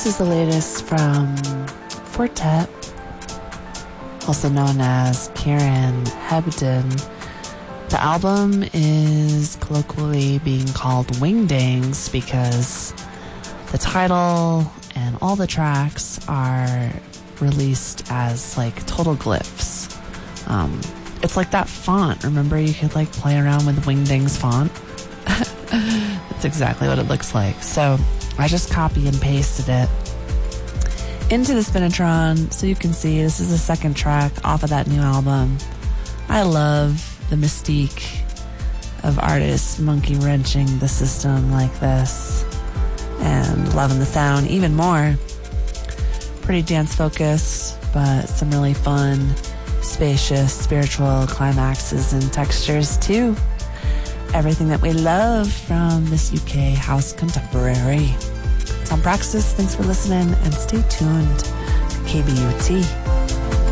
This is the latest from Fortet, also known as Kieran Hebden. The album is colloquially being called Wingdings because the title and all the tracks are released as like total glyphs. It's like that font. Remember, you could like play around with Wingdings font? That's exactly what it looks like. So I just copy and pasted it into the Spinitron so you can see this is the second track off of that new album. I love the mystique of artists monkey wrenching the system like this and loving the sound even more. Pretty dance focused, but some really fun, spacious, spiritual climaxes and textures too. Everything that we love from this UK house contemporary. It's on Praxis. Thanks for listening and stay tuned to KBUT.